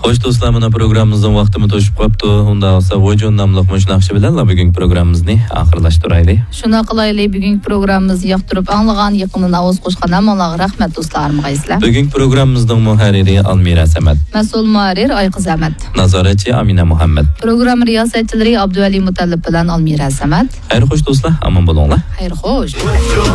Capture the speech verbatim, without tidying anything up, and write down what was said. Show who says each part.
Speaker 1: Xo'sh do'stlar, mana programmamizning vaqtimi to'shib qolibdi. Unda olsa Vojon nomli qo'shiq naqshi bilan bugungi programmamizni oxirlashtiraylik.
Speaker 2: Shuna qilaylik, bugungi programmamizni yoqtirib anglagan, yaqindan ovoz qo'shgan hammalarga rahmat do'stlarim qaysizlar.
Speaker 1: Bugungi programmamizning muharriri Almira Samat,
Speaker 2: mas'ul muharrir Ayqiz Ahmad,
Speaker 1: nazoratchi Amina Muhammad,
Speaker 2: program riyosatchilari Abduvali Mutallib bilan Almira Samat.
Speaker 1: Xayr xo'sh do'stlar, omon bo'linglar.
Speaker 2: Xayr xo'sh.